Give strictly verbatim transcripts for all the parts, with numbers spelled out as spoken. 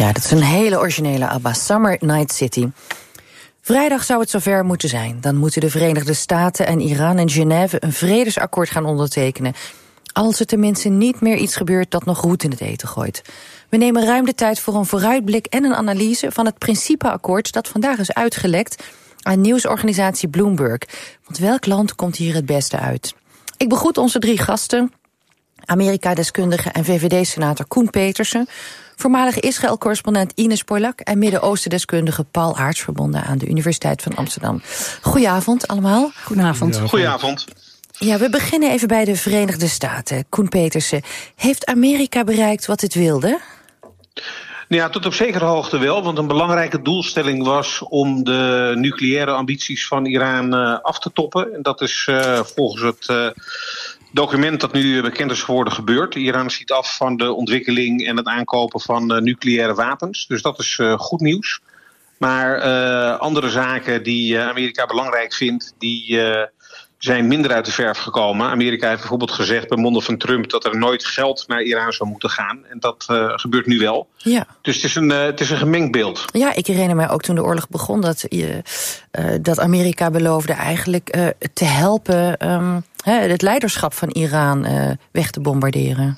Ja, dat is een hele originele ABBA, Summer Night City. Vrijdag zou het zover moeten zijn. Dan moeten de Verenigde Staten en Iran in Genève een vredesakkoord gaan ondertekenen. Als er tenminste niet meer iets gebeurt dat nog roet in het eten gooit. We nemen ruim de tijd voor een vooruitblik en een analyse van het principeakkoord dat vandaag is uitgelekt aan nieuwsorganisatie Bloomberg. Want welk land komt hier het beste uit? Ik begroet onze drie gasten. Amerika-deskundige en V V D-senator Koen Petersen, voormalig Israël-correspondent Ines Polak en Midden-Oosten-deskundige Paul Aarts, verbonden aan de Universiteit van Amsterdam. Goedenavond allemaal. Goedenavond. Goedenavond. Ja, we beginnen even bij de Verenigde Staten. Koen Petersen, heeft Amerika bereikt wat het wilde? Ja, tot op zekere hoogte wel, want een belangrijke doelstelling was om de nucleaire ambities van Iran uh, af te toppen. En dat is uh, volgens het uh, document dat nu bekend is geworden gebeurd. Iran ziet af van de ontwikkeling en het aankopen van uh, nucleaire wapens. Dus dat is uh, goed nieuws. Maar uh, andere zaken die uh, Amerika belangrijk vindt, die uh, zijn minder uit de verf gekomen. Amerika heeft bijvoorbeeld gezegd bij monden van Trump dat er nooit geld naar Iran zou moeten gaan. En dat uh, gebeurt nu wel. Ja. Dus het is, een, uh, het is een gemengd beeld. Ja, ik herinner mij ook toen de oorlog begon dat, uh, uh, dat Amerika beloofde eigenlijk uh, te helpen um, het leiderschap van Iran uh, weg te bombarderen.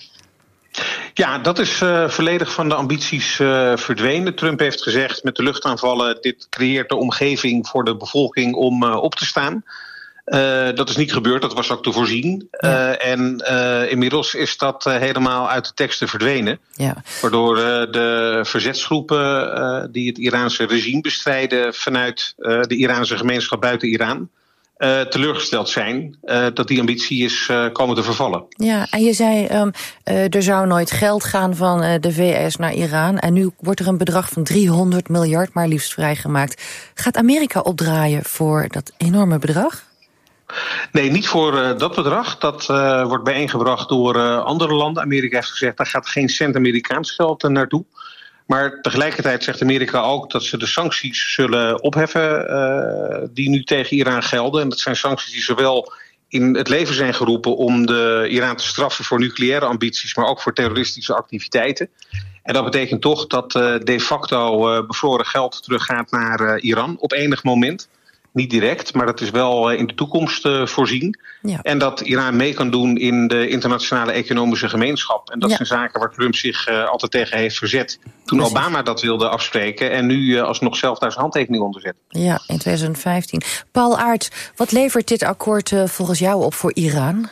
Ja, dat is uh, volledig van de ambities uh, verdwenen. Trump heeft gezegd met de luchtaanvallen, dit creëert de omgeving voor de bevolking om uh, op te staan. Uh, dat is niet gebeurd, dat was ook te voorzien. Ja. Uh, en uh, inmiddels is dat uh, helemaal uit de teksten verdwenen. Ja. Waardoor uh, de verzetsgroepen uh, die het Iraanse regime bestrijden vanuit uh, de Iraanse gemeenschap buiten Iran Uh, teleurgesteld zijn uh, dat die ambitie is uh, komen te vervallen. Ja, en je zei um, uh, er zou nooit geld gaan van uh, de V S naar Iran. En nu wordt er een bedrag van driehonderd miljard maar liefst vrijgemaakt. Gaat Amerika opdraaien voor dat enorme bedrag? Nee, niet voor uh, dat bedrag. Dat uh, wordt bijeengebracht door uh, andere landen. Amerika heeft gezegd, daar gaat geen cent Amerikaans geld uh, naartoe. Maar tegelijkertijd zegt Amerika ook dat ze de sancties zullen opheffen uh, die nu tegen Iran gelden. En dat zijn sancties die zowel in het leven zijn geroepen om de Iran te straffen voor nucleaire ambities, maar ook voor terroristische activiteiten. En dat betekent toch dat uh, de facto uh, bevroren geld teruggaat naar uh, Iran op enig moment. Niet direct, maar dat is wel in de toekomst uh, voorzien. Ja. En dat Iran mee kan doen in de internationale economische gemeenschap. En dat ja. zijn zaken waar Trump zich uh, altijd tegen heeft verzet toen Precies. Obama dat wilde afspreken en nu uh, alsnog zelf daar zijn handtekening onder zet. Ja, in twintig vijftien. Paul Aarts, wat levert dit akkoord uh, volgens jou op voor Iran?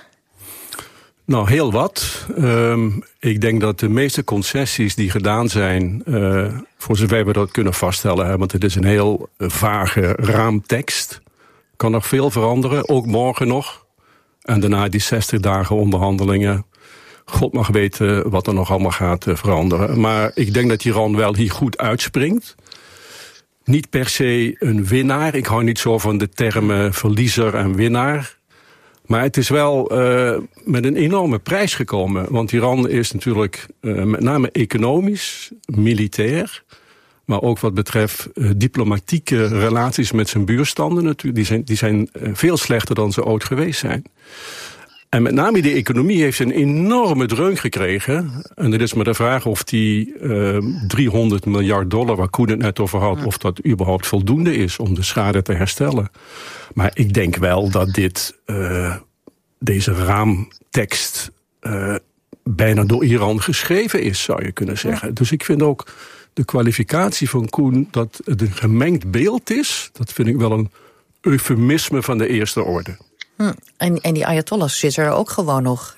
Nou, heel wat. Um, ik denk dat de meeste concessies die gedaan zijn, uh, voor zover we dat kunnen vaststellen, hè, want het is een heel vage raamtekst, kan nog veel veranderen, ook morgen nog. En daarna die zestig dagen onderhandelingen. God mag weten wat er nog allemaal gaat uh, veranderen. Maar ik denk dat Iran wel hier goed uitspringt. Niet per se een winnaar. Ik hou niet zo van de termen verliezer en winnaar. Maar het is wel uh, met een enorme prijs gekomen. Want Iran is natuurlijk uh, met name economisch, militair, maar ook wat betreft uh, diplomatieke relaties met zijn buurstanden natuurlijk. Die zijn, die zijn uh, veel slechter dan ze ooit geweest zijn. En met name de economie heeft een enorme dreun gekregen. En het is maar de vraag of die uh, driehonderd miljard dollar, waar Koen het net over had, of dat überhaupt voldoende is om de schade te herstellen. Maar ik denk wel dat dit, uh, deze raamtekst uh, bijna door Iran geschreven is, zou je kunnen zeggen. Ja. Dus ik vind ook de kwalificatie van Koen dat het een gemengd beeld is, dat vind ik wel een eufemisme van de eerste orde. Hm. En, en die Ayatollahs zitten er ook gewoon nog.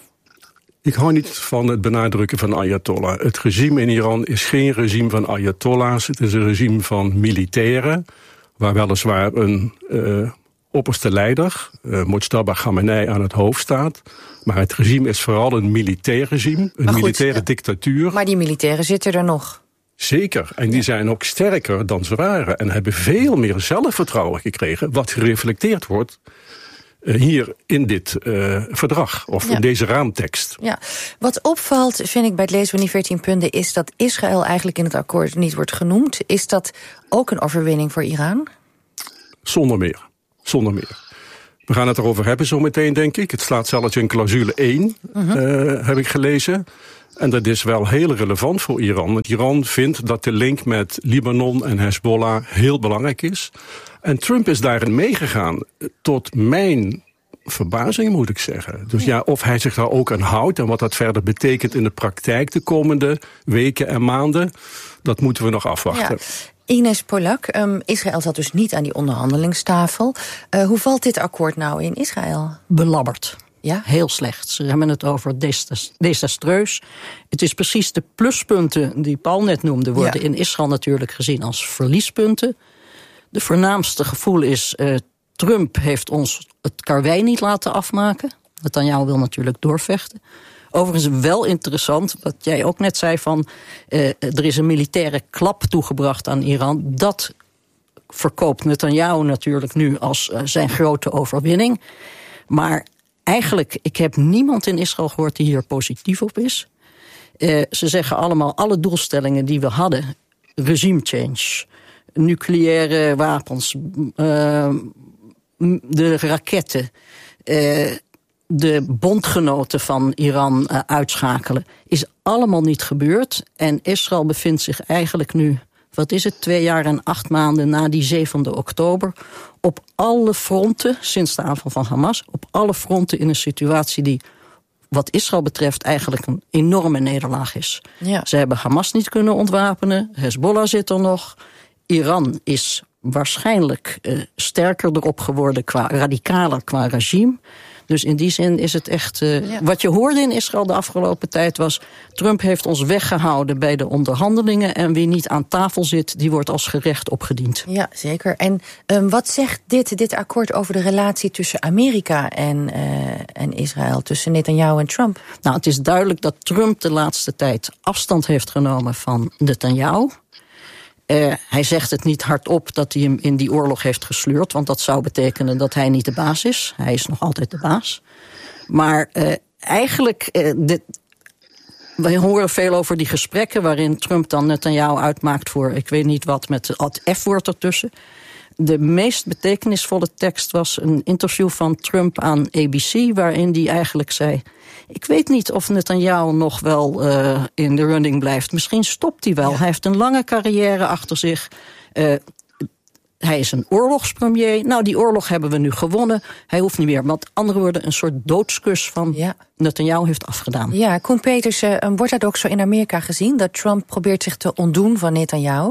Ik hou niet van het benadrukken van Ayatollah. Het regime in Iran is geen regime van Ayatollahs. Het is een regime van militairen, waar weliswaar een uh, opperste leider, uh, Mojtaba Khamenei, aan het hoofd staat. Maar het regime is vooral een militair regime, een goed, militaire dictatuur. Maar die militairen zitten er nog. Zeker, en die ja. zijn ook sterker dan ze waren en hebben veel meer zelfvertrouwen gekregen, wat gereflecteerd wordt hier in dit uh, verdrag, of ja. in deze raamtekst. Ja. Wat opvalt, vind ik, bij het lezen van die veertien punten, is dat Israël eigenlijk in het akkoord niet wordt genoemd. Is dat ook een overwinning voor Iran? Zonder meer. Zonder meer. We gaan het erover hebben zo meteen, denk ik. Het slaat zelfs in clausule één, uh-huh. uh, heb ik gelezen. En dat is wel heel relevant voor Iran. Want Iran vindt dat de link met Libanon en Hezbollah heel belangrijk is. En Trump is daarin meegegaan. Tot mijn verbazing, moet ik zeggen. Dus ja, of hij zich daar ook aan houdt en wat dat verder betekent in de praktijk de komende weken en maanden, dat moeten we nog afwachten. Ja. Ines Polak, um, Israël zat dus niet aan die onderhandelingstafel. Uh, hoe valt dit akkoord nou in Israël? Belabberd. Ja? Heel slecht. Ze hebben het over desastreus. Het is precies de pluspunten die Paul net noemde, worden ja. in Israël natuurlijk gezien als verliespunten. De voornaamste gevoel is, uh, Trump heeft ons het karwei niet laten afmaken. Netanyahu wil natuurlijk doorvechten. Overigens wel interessant, wat jij ook net zei van, uh, er is een militaire klap toegebracht aan Iran. Dat verkoopt Netanyahu natuurlijk nu als uh, zijn grote overwinning. Maar eigenlijk, ik heb niemand in Israël gehoord die hier positief op is. Uh, ze zeggen allemaal, alle doelstellingen die we hadden, regime change, nucleaire wapens, uh, de raketten, uh, de bondgenoten van Iran uh, uitschakelen, is allemaal niet gebeurd. En Israël bevindt zich eigenlijk nu, wat is het, twee jaar en acht maanden na die zevende oktober... op alle fronten, sinds de aanval van Hamas, op alle fronten in een situatie die, wat Israël betreft, eigenlijk een enorme nederlaag is. Ja. Ze hebben Hamas niet kunnen ontwapenen, Hezbollah zit er nog. Iran is waarschijnlijk uh, sterker erop geworden, qua radicaler, qua regime. Dus in die zin is het echt, Uh, ja. Wat je hoorde in Israël de afgelopen tijd was, Trump heeft ons weggehouden bij de onderhandelingen en wie niet aan tafel zit, die wordt als gerecht opgediend. Ja, zeker. En um, wat zegt dit, dit akkoord over de relatie tussen Amerika en, uh, en Israël, tussen Netanyahu en Trump? Nou, het is duidelijk dat Trump de laatste tijd afstand heeft genomen van Netanyahu. Uh, hij zegt het niet hardop dat hij hem in die oorlog heeft gesleurd, want dat zou betekenen dat hij niet de baas is. Hij is nog altijd de baas. Maar uh, eigenlijk, uh, dit, we horen veel over die gesprekken waarin Trump dan Netanyahu uitmaakt voor, ik weet niet wat, met het F-woord ertussen. De meest betekenisvolle tekst was een interview van Trump aan A B C, waarin hij eigenlijk zei, ik weet niet of Netanyahu nog wel uh, in de running blijft. Misschien stopt hij wel. Ja. Hij heeft een lange carrière achter zich. Uh, hij is een oorlogspremier. Nou, die oorlog hebben we nu gewonnen. Hij hoeft niet meer. Met andere woorden, een soort doodskus van ja. Netanyahu heeft afgedaan. Ja, Koen Peters, uh, wordt dat ook zo in Amerika gezien? Dat Trump probeert zich te ontdoen van Netanyahu?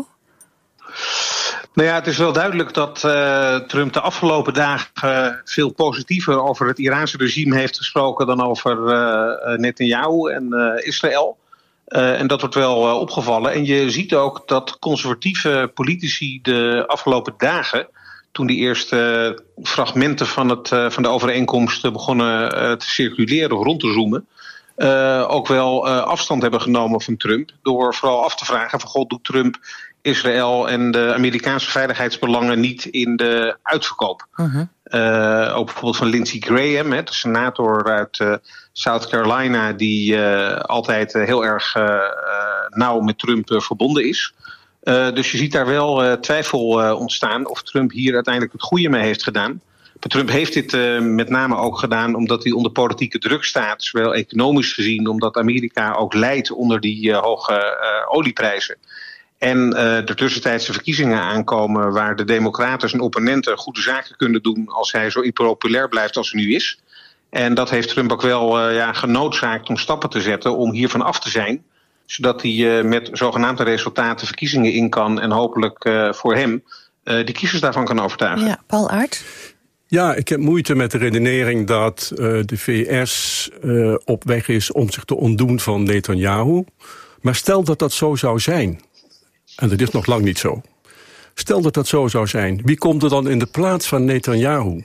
Nou ja, het is wel duidelijk dat uh, Trump de afgelopen dagen uh, veel positiever over het Iraanse regime heeft gesproken dan over uh, Netanyahu en uh, Israël. Uh, en dat wordt wel uh, opgevallen. En je ziet ook dat conservatieve politici de afgelopen dagen, toen die eerste uh, fragmenten van, het, uh, van de overeenkomst begonnen uh, te circuleren of rond te zoomen, uh, ook wel uh, afstand hebben genomen van Trump. Door vooral af te vragen van, god, doet Trump Israël en de Amerikaanse veiligheidsbelangen niet in de uitverkoop. Uh-huh. Uh, ook bijvoorbeeld van Lindsey Graham, hè, de senator uit uh, South Carolina, die uh, altijd uh, heel erg uh, uh, nauw met Trump uh, verbonden is. Uh, dus je ziet daar wel uh, twijfel uh, ontstaan of Trump hier uiteindelijk het goede mee heeft gedaan. Maar Trump heeft dit uh, met name ook gedaan omdat hij onder politieke druk staat, zowel economisch gezien, omdat Amerika ook lijdt onder die uh, hoge uh, olieprijzen. En uh, de tussentijdse verkiezingen aankomen waar de democraten en opponenten goede zaken kunnen doen als hij zo impopulair blijft als hij nu is. En dat heeft Trump ook wel uh, ja, genoodzaakt om stappen te zetten om hiervan af te zijn. Zodat hij uh, met zogenaamde resultaten verkiezingen in kan en hopelijk uh, voor hem uh, de kiezers daarvan kan overtuigen. Ja, Paul Aert? Ja, ik heb moeite met de redenering dat uh, de V S uh, op weg is om zich te ontdoen van Netanyahu. Maar stel dat dat zo zou zijn. En dat is nog lang niet zo. Stel dat dat zo zou zijn. Wie komt er dan in de plaats van Netanyahu?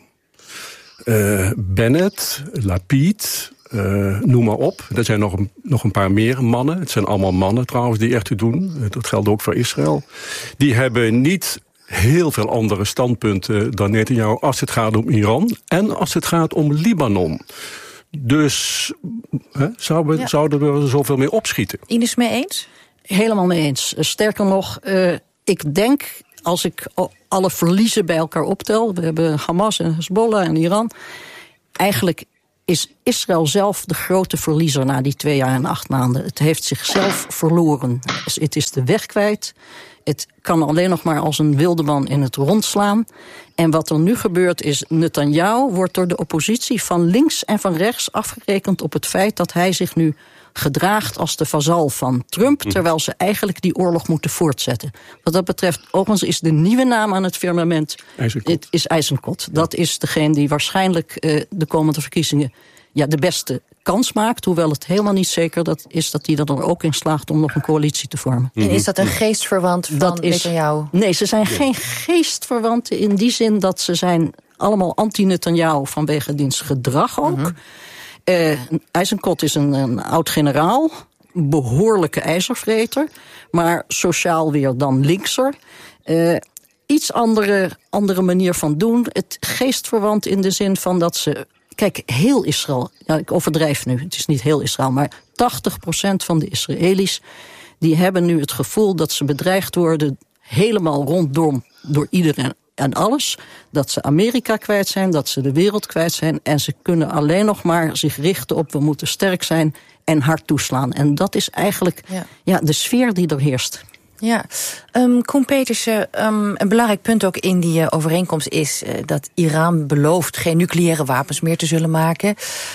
Uh, Bennett, Lapid, uh, noem maar op. Er zijn nog een, nog een paar meer mannen. Het zijn allemaal mannen trouwens die ertoe doen. Dat geldt ook voor Israël. Die hebben niet heel veel andere standpunten dan Netanyahu als het gaat om Iran en als het gaat om Libanon. Dus hè, zouden, we, ja. zouden we er zoveel mee opschieten? Ines mee eens? Helemaal mee eens. Sterker nog, uh, ik denk, als ik alle verliezen bij elkaar optel, we hebben Hamas en Hezbollah en Iran, eigenlijk is Israël zelf de grote verliezer na die twee jaar en acht maanden. Het heeft zichzelf verloren. Het is de weg kwijt. Het kan alleen nog maar als een wildeman in het rond slaan. En wat er nu gebeurt is, Netanyahu wordt door de oppositie van links en van rechts afgerekend op het feit dat hij zich nu gedraagt als de vazal van Trump, terwijl ze eigenlijk die oorlog moeten voortzetten. Wat dat betreft, overigens is de nieuwe naam aan het firmament Eisenkot. is Eisenkot. Dat is degene die waarschijnlijk uh, de komende verkiezingen ja, de beste kans maakt, hoewel het helemaal niet zeker dat is dat hij er dan ook in slaagt om nog een coalitie te vormen. En is dat een geestverwant van dat is, Netanyahu? Nee, ze zijn geen geestverwanten in die zin dat ze zijn allemaal anti-Netanyahu vanwege diens gedrag ook. Mm-hmm. Uh, Eisenkot is een, een oud-generaal, behoorlijke ijzervreter, maar sociaal weer dan linkser. Uh, iets andere, andere manier van doen. Het geestverwant in de zin van dat ze... Kijk, heel Israël, ja, ik overdrijf nu, het is niet heel Israël, maar tachtig procent van de Israëli's die hebben nu het gevoel dat ze bedreigd worden helemaal rondom door iedereen en alles. Dat ze Amerika kwijt zijn, dat ze de wereld kwijt zijn en ze kunnen alleen nog maar zich richten op we moeten sterk zijn en hard toeslaan. En dat is eigenlijk ja. Ja, de sfeer die er heerst. Ja, um, Koen Petersen, um, een belangrijk punt ook in die uh, overeenkomst is uh, dat Iran belooft geen nucleaire wapens meer te zullen maken.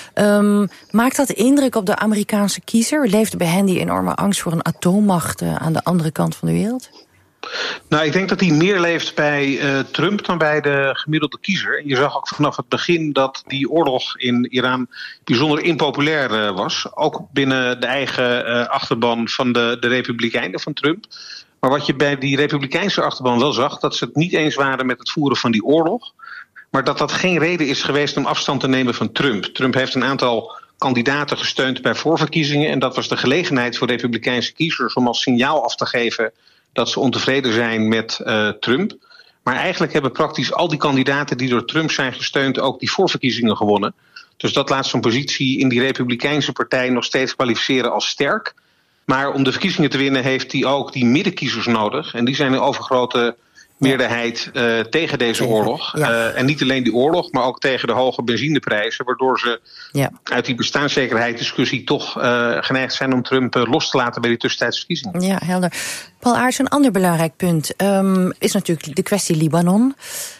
Um, maakt dat indruk op de Amerikaanse kiezer? Leeft bij hen die enorme angst voor een atoommacht uh, aan de andere kant van de wereld? Nou, ik denk dat hij meer leeft bij uh, Trump dan bij de gemiddelde kiezer. Je zag ook vanaf het begin dat die oorlog in Iran bijzonder impopulair uh, was. Ook binnen de eigen uh, achterban van de, de Republikeinen van Trump. Maar wat je bij die Republikeinse achterban wel zag, dat ze het niet eens waren met het voeren van die oorlog. Maar dat dat geen reden is geweest om afstand te nemen van Trump. Trump heeft een aantal kandidaten gesteund bij voorverkiezingen. En dat was de gelegenheid voor Republikeinse kiezers om als signaal af te geven dat ze ontevreden zijn met uh, Trump. Maar eigenlijk hebben praktisch al die kandidaten die door Trump zijn gesteund ook die voorverkiezingen gewonnen. Dus dat laat zo'n positie in die Republikeinse partij nog steeds kwalificeren als sterk. Maar om de verkiezingen te winnen heeft hij ook die middenkiezers nodig. En die zijn in overgrote meerderheid uh, tegen deze oorlog. Ja. Uh, en niet alleen die oorlog, maar ook tegen de hoge benzineprijzen. Waardoor ze ja. uit die bestaanszekerheidsdiscussie toch uh, geneigd zijn om Trump uh, los te laten bij die tussentijdse verkiezingen. Ja, helder. Paul Aarts, een ander belangrijk punt um, is natuurlijk de kwestie Libanon.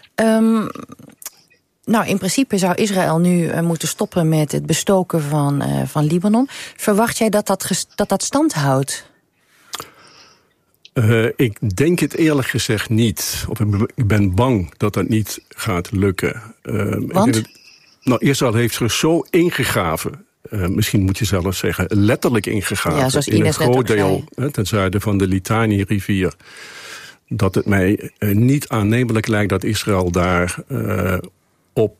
Um, nou, in principe zou Israël nu uh, moeten stoppen met het bestoken van, uh, van Libanon. Verwacht jij dat dat, gest- dat, dat stand houdt? Uh, ik denk het eerlijk gezegd niet. Of ik ben bang dat dat niet gaat lukken. Uh, Want? Het, nou, Israël heeft zich zo ingegraven. Uh, misschien moet je zelfs zeggen letterlijk ingegraven. Ja, zoals in Ines een groot deel uh, ten zuiden van de Litani-rivier. Dat het mij uh, niet aannemelijk lijkt dat Israël daar uh, op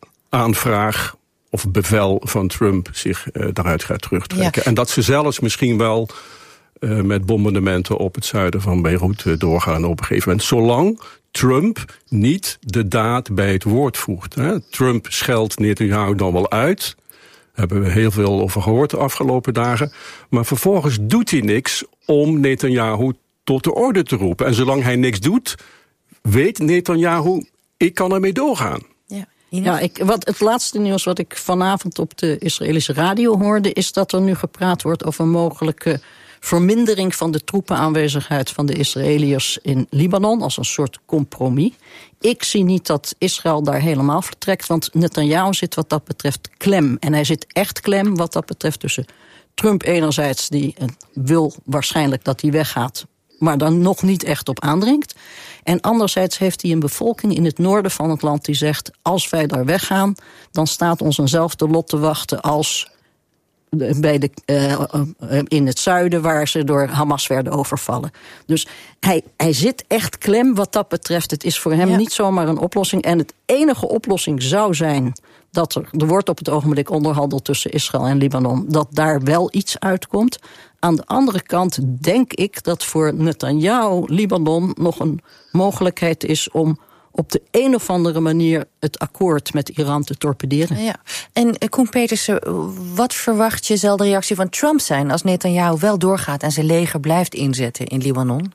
aanvraag of bevel van Trump zich uh, daaruit gaat terugtrekken. Ja. En dat ze zelfs misschien wel Uh, met bombardementen op het zuiden van Beirut uh, doorgaan op een gegeven moment. Zolang Trump niet de daad bij het woord voegt. Hè. Trump scheldt Netanyahu dan wel uit. Daar hebben we heel veel over gehoord de afgelopen dagen. Maar vervolgens doet hij niks om Netanyahu tot de orde te roepen. En zolang hij niks doet, weet Netanyahu, ik kan ermee doorgaan. Ja. Ja, ik, wat, het laatste nieuws wat ik vanavond op de Israëlische radio hoorde, is dat er nu gepraat wordt over een mogelijke vermindering van de troepenaanwezigheid van de Israëliërs in Libanon als een soort compromis. Ik zie niet dat Israël daar helemaal vertrekt, want Netanyahu zit wat dat betreft klem. En hij zit echt klem wat dat betreft tussen Trump enerzijds, die wil waarschijnlijk dat hij weggaat, maar dan nog niet echt op aandringt. En anderzijds heeft hij een bevolking in het noorden van het land die zegt, als wij daar weggaan, dan staat ons eenzelfde lot te wachten als bij de, uh, in het zuiden waar ze door Hamas werden overvallen. Dus hij, hij zit echt klem wat dat betreft. Het is voor hem ja. niet zomaar een oplossing. En het enige oplossing zou zijn dat er, er wordt op het ogenblik onderhandeld tussen Israël en Libanon, dat daar wel iets uitkomt. Aan de andere kant denk ik dat voor Netanyahu Libanon nog een mogelijkheid is om op de een of andere manier het akkoord met Iran te torpederen. Ja. En Koen Petersen, wat verwacht je zal de reactie van Trump zijn als Netanyahu wel doorgaat en zijn leger blijft inzetten in Libanon?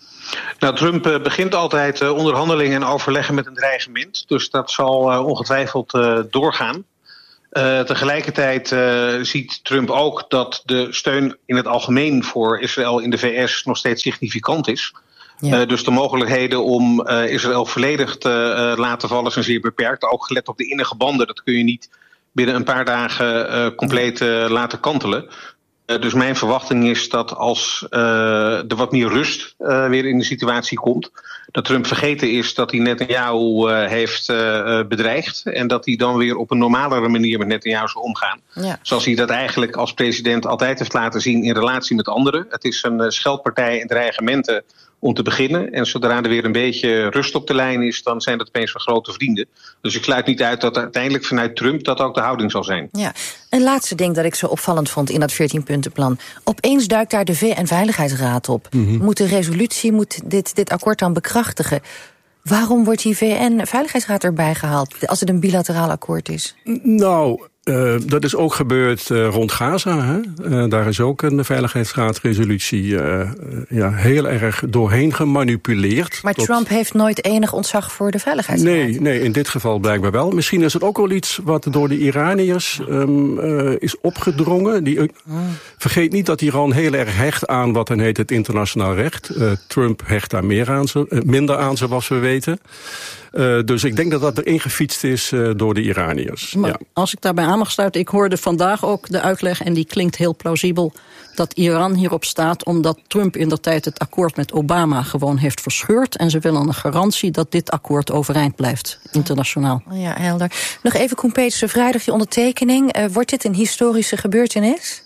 Nou, Trump uh, begint altijd uh, onderhandelingen en overleggen met een dreigement. Dus dat zal uh, ongetwijfeld uh, doorgaan. Uh, tegelijkertijd uh, ziet Trump ook dat de steun in het algemeen voor Israël in de V S nog steeds significant is. Ja. Uh, dus de mogelijkheden om uh, Israël volledig te uh, laten vallen zijn zeer beperkt. Ook gelet op de innige banden, dat kun je niet binnen een paar dagen uh, compleet uh, laten kantelen. Uh, dus mijn verwachting is dat als uh, er wat meer rust uh, weer in de situatie komt, dat Trump vergeten is dat hij Netanyahu uh, heeft uh, bedreigd en dat hij dan weer op een normalere manier met Netanyahu zal omgaan. Ja. Zoals hij dat eigenlijk als president altijd heeft laten zien in relatie met anderen. Het is een uh, scheldpartij en dreigementen om te beginnen. En zodra er weer een beetje rust op de lijn is, dan zijn dat opeens van grote vrienden. Dus ik sluit niet uit dat uiteindelijk vanuit Trump dat ook de houding zal zijn. Ja. Een laatste ding dat ik zo opvallend vond in dat veertien-puntenplan. Opeens duikt daar de V N-veiligheidsraad op. Mm-hmm. Moet de resolutie, moet dit, dit akkoord dan bekrachtigen? Waarom wordt die V N-veiligheidsraad erbij gehaald als het een bilateraal akkoord is? Nou, Uh, dat is ook gebeurd uh, rond Gaza. Hè? Uh, daar is ook een veiligheidsraadresolutie uh, ja, heel erg doorheen gemanipuleerd. Maar tot... Trump heeft nooit enig ontzag voor de veiligheidsraad. Nee, nee, in dit geval blijkbaar wel. Misschien is het ook wel iets wat door de Iraniërs um, uh, is opgedrongen. Die, uh, hmm. Vergeet niet dat Iran heel erg hecht aan wat dan heet het internationaal recht. Uh, Trump hecht daar meer aan, uh, minder aan, zoals we weten. Uh, dus ik denk dat dat erin gefietst is uh, door de Iraniërs. Maar ja. Als ik daarbij aan mag sluiten, ik hoorde vandaag ook de uitleg, en die klinkt heel plausibel, dat Iran hierop staat omdat Trump indertijd het akkoord met Obama gewoon heeft verscheurd. En ze willen een garantie dat dit akkoord overeind blijft, internationaal. Ja, helder. Nog even, Koen Petersen, vrijdag je ondertekening. Uh, wordt dit een historische gebeurtenis?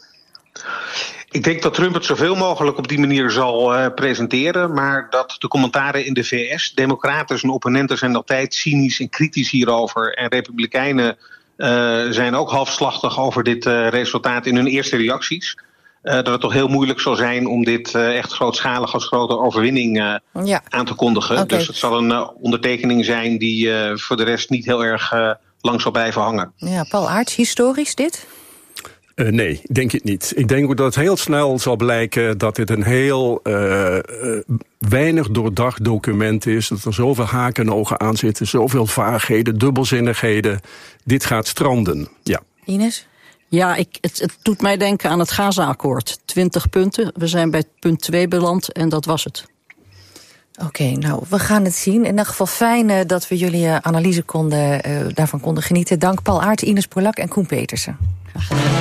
Ik denk dat Trump het zoveel mogelijk op die manier zal uh, presenteren, maar dat de commentaren in de V S, democraten en opponenten zijn altijd cynisch en kritisch hierover, en republikeinen uh, zijn ook halfslachtig over dit uh, resultaat in hun eerste reacties. Uh, dat het toch heel moeilijk zal zijn om dit uh, echt grootschalig als grote overwinning uh, ja. aan te kondigen. Okay. Dus het zal een uh, ondertekening zijn die uh, voor de rest niet heel erg uh, lang zal blijven hangen. Ja, Paul Aerts, historisch dit? Uh, nee, denk het niet. Ik denk dat het heel snel zal blijken dat dit een heel uh, uh, weinig doordacht document is. Dat er zoveel haken en ogen aan zitten, zoveel vaagheden, dubbelzinnigheden. Dit gaat stranden, ja. Ines? Ja, ik, het, het doet mij denken aan het Gaza-akkoord. Twintig punten, we zijn bij punt twee beland en dat was het. Oké, okay, nou, we gaan het zien. In ieder geval fijn uh, dat we jullie uh, analyse konden, uh, daarvan konden genieten. Dank Paul Aerts, Ines Polak en Koen Petersen. Graag gedaan.